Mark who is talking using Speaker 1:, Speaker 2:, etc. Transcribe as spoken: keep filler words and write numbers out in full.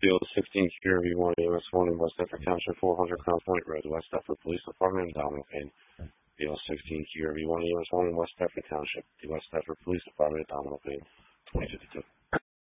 Speaker 1: Field sixteen Q V one U S one in West Deptford Township, four hundred Crown Point Road, West Deptford Police Department, Domino Payne. Field sixteen Q V one U S one in West Deptford Township, the West Deptford Police Department, Domino Payne, twenty fifty-two.